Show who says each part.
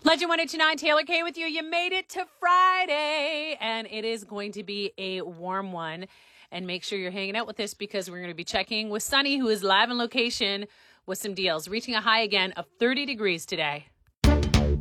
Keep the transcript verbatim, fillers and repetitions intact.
Speaker 1: Legend one oh two nine, Taylor Kay with you. You made it to Friday, and it is going to be a warm one. And make sure you're hanging out with us because we're going to be checking with Sunny, who is live on location with some deals, reaching a high again of thirty degrees today.